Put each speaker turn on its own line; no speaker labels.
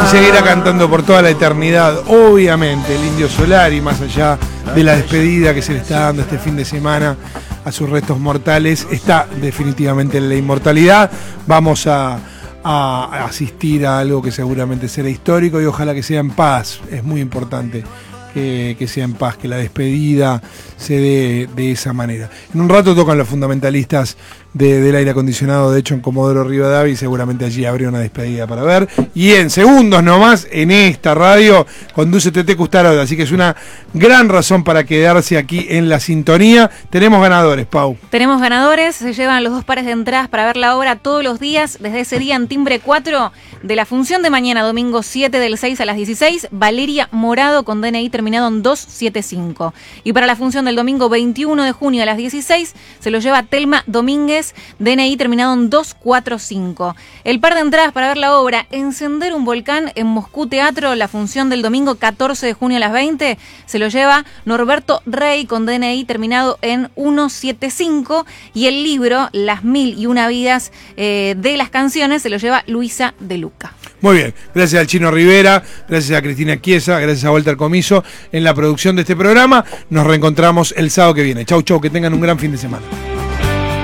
Y seguirá cantando por toda la eternidad, obviamente, el Indio Solari, más allá de la despedida que se le está dando este fin de semana a sus restos mortales, está definitivamente en la inmortalidad. Vamos a asistir a algo que seguramente será histórico y ojalá que sea en paz. Es muy importante que sea en paz, que la despedida se dé de esa manera. En un rato tocan los fundamentalistas del aire acondicionado, de hecho en Comodoro Rivadavia, y seguramente allí habría una despedida para ver. Y en segundos nomás, en esta radio, conduce Tete Custarot, así que es una gran razón para quedarse aquí en la sintonía. Tenemos ganadores, Pau.
Tenemos ganadores, se llevan los 2 pares de entradas para ver la obra todos los días, desde ese día en timbre 4 de la función de mañana, domingo 7 del 6 a las 16, Valeria Morado con DNI terminado en 275. Y para la función del domingo 21 de junio a las 16, se lo lleva Telma Domínguez, DNI terminado en 245. El par de entradas para ver la obra Encender un volcán en Moscú Teatro, la función del domingo 14 de junio a las 20, se lo lleva Norberto Rey con DNI terminado en 175. Y el libro Las 1001 vidas de las canciones se lo lleva Luisa De Luca.
Muy bien, gracias al Chino Rivera, gracias a Cristina Chiesa, gracias a Walter Comiso en la producción de este programa. Nos reencontramos el sábado que viene. Chau, chau, que tengan un gran fin de semana.